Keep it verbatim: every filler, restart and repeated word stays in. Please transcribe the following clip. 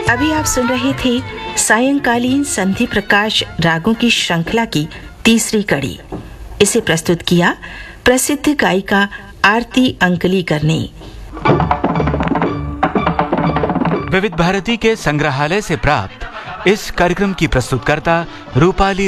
अभी आप सुन रहे थे सायंकालीन संधि प्रकाश रागों की श्रृंखला की तीसरी कड़ी। इसे प्रस्तुत किया प्रसिद्ध गायिका आरती अंकलीकर ने। विविध भारती के संग्रहालय से प्राप्त इस कार्यक्रम की प्रस्तुतकर्ता रूपाली